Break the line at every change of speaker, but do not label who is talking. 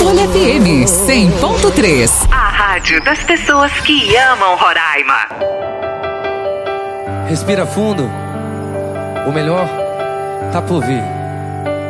Folha FM 100.3.
A rádio das pessoas que amam Roraima.
Respira fundo. O melhor tá por vir.